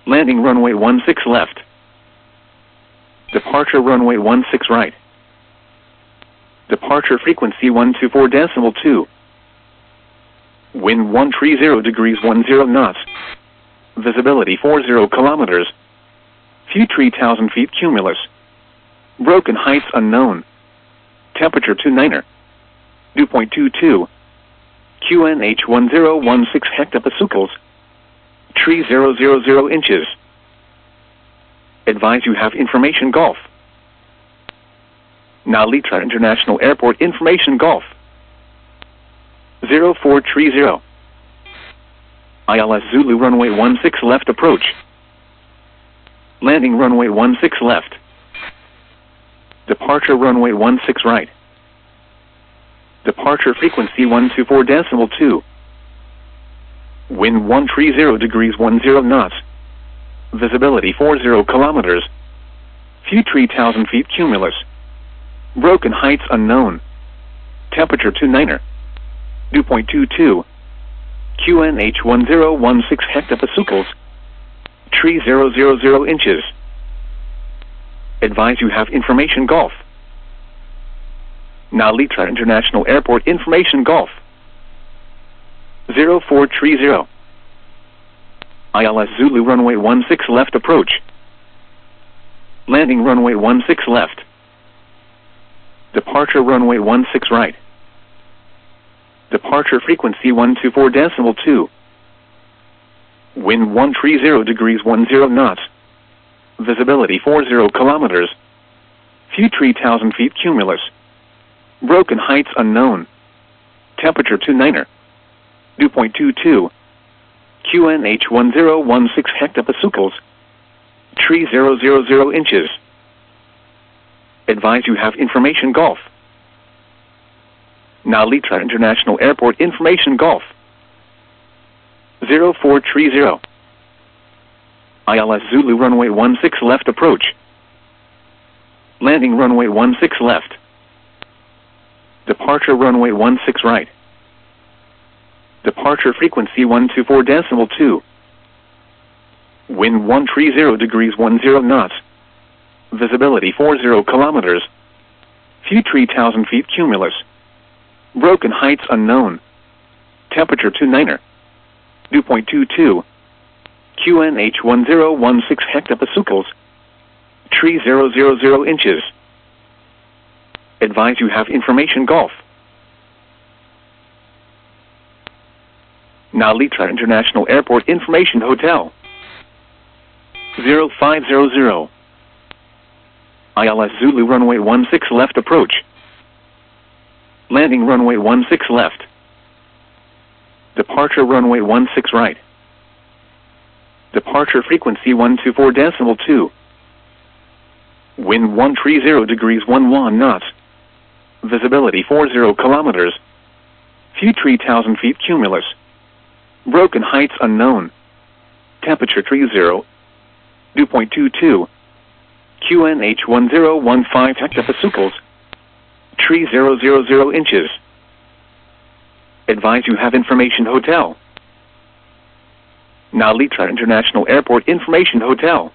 Landing runway 16 left. Departure runway 16 right. Departure frequency 124.2. Wind 130 degrees 10 knots. Visibility 40 kilometers. Few 3,000 feet cumulus. Broken heights unknown. Temperature 29er. Dew point 22. QNH 1016 hectopascals. 3000 inches. Advise you have information Golf. Narita International Airport information Golf. 0430. ILS Zulu runway 16 left approach. Landing runway 16 left. Departure runway 16 right. Departure frequency 124.2. Wind 130 degrees 10 knots. Visibility 40 kilometers. Few 3,000 feet cumulus. Broken heights unknown. Temperature 29er. Dew point 22. QNH 1016 hectopascals. 3000 inches. Advise you have information Golf. Narita International Airport information Golf. 0430. ILS Zulu runway 16 left approach. Landing runway 16 left. Departure runway 16 right. Departure frequency 124.2. Wind 130 degrees 10 knots. Visibility 40 kilometers. Few 3,000 feet cumulus. Broken heights unknown. Temperature 29er. Dew point 22. QNH 1016 hectopascals. 3000 inches. Advise you have information Golf. Narita International Airport information Golf. 0430. ILS Zulu runway 16 left approach. Landing runway 16 left. Departure runway 16 right. Departure frequency 124.2. Wind 130 degrees 10 knots. Visibility 40 kilometers. Few 3,000 feet cumulus. Broken heights unknown. Temperature 29er. Dew point 22. QNH 1016 hectopascals. 3000 inches. Advise you have information Golf. Narita International Airport information Hotel. 0500. ILS Zulu runway 16 left approach. Landing runway 16 left. Departure runway 16 right. Departure frequency 124.2. Wind 130 degrees 11 knots. Visibility 40 kilometers. Few 3,000 feet cumulus. Broken heights unknown. Temperature 30. Dew point 22. QNH 1015 hectopascals. 3000 inches. Advise you have information Hotel. Narita International Airport information Hotel.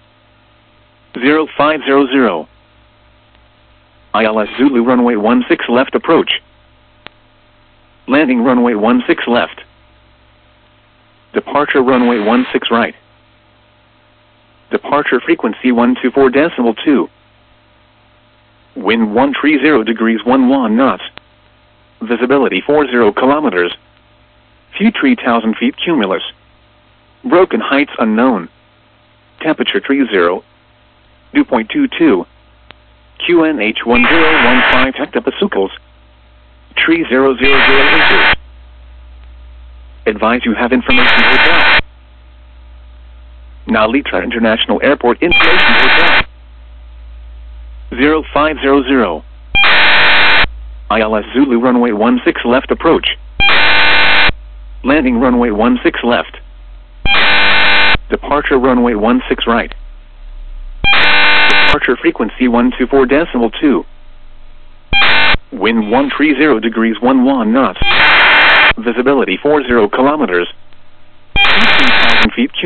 0500. ILS Zulu runway 16 left approach. Landing runway 16 left. Departure runway 16 right. Departure frequency 124.2. Wind 130 degrees 11 knots. Visibility 40 kilometers. Few 3,000 feet cumulus. Broken heights unknown. Temperature 30. Dew point 22. QNH 1015 hectopascals. 3000 inches. Advise you have information Hotel. Narita International Airport information Hotel. 0500. ILS Zulu runway 16 left approach. Landing runway 16 left. Departure runway 16 right. Departure frequency 124.2. Wind 130 degrees 11 knots. Visibility 40 kilometers. 2,000 feet